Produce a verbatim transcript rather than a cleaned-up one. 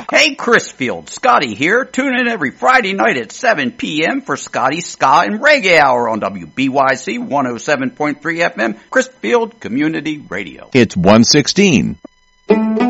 Hey, Chrisfield, Scotty here. Tune in every Friday night at seven p.m. for Scotty's Ska and Reggae Hour on W B Y C one oh seven point three F M, Chrisfield Community Radio. It's one sixteen.